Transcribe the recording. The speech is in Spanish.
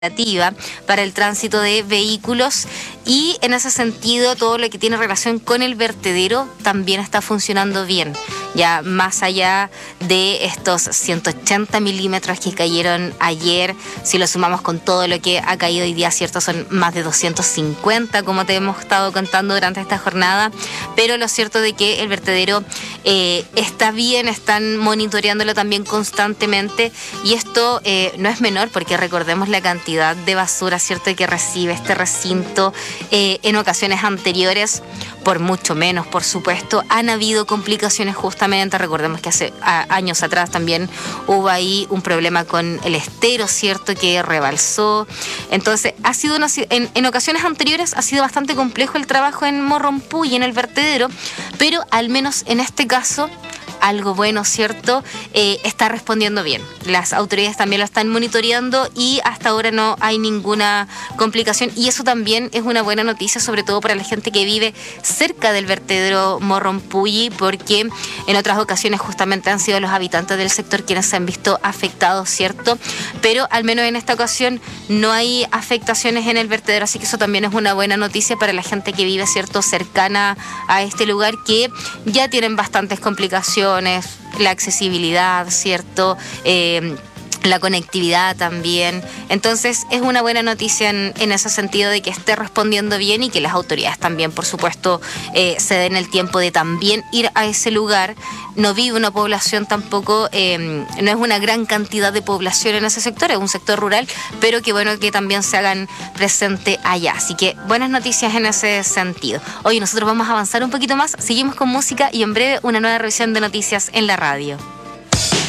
para el tránsito de vehículos, y en ese sentido todo lo que tiene relación con el vertedero también está funcionando bien. Ya más allá de estos 180 milímetros que cayeron ayer, si lo sumamos con todo lo que ha caído hoy día, cierto, son más de 250, como te hemos estado contando durante esta jornada, pero lo cierto de que el vertedero está bien, están monitoreándolo también constantemente, y esto no es menor, porque recordemos la cantidad de basura, cierto, que recibe este recinto. En ocasiones anteriores, por mucho menos, por supuesto, han habido complicaciones justamente. Recordemos que hace años atrás también hubo ahí un problema con el estero, cierto, que rebalsó. Entonces, ha sido en ocasiones anteriores ha sido bastante complejo el trabajo en Morrompú y en el vertedero, pero al menos en este caso, algo bueno, ¿cierto? Está respondiendo bien. Las autoridades también lo están monitoreando y hasta ahora no hay ninguna complicación, y eso también es una buena noticia, sobre todo para la gente que vive cerca del vertedero Morrompulli, porque en otras ocasiones justamente han sido los habitantes del sector quienes se han visto afectados, ¿cierto? Pero al menos en esta ocasión no hay afectaciones en el vertedero, así que eso también es una buena noticia para la gente que vive, ¿cierto?, cercana a este lugar, que ya tienen bastantes complicaciones, la accesibilidad, ¿cierto? La conectividad también. Entonces es una buena noticia en ese sentido de que esté respondiendo bien, y que las autoridades también, por supuesto, se den el tiempo de también ir a ese lugar. No vive una población tampoco, no es una gran cantidad de población en ese sector, es un sector rural, pero que bueno que también se hagan presente allá. Así que buenas noticias en ese sentido. Hoy nosotros vamos a avanzar un poquito más, seguimos con música y en breve una nueva revisión de noticias en la radio.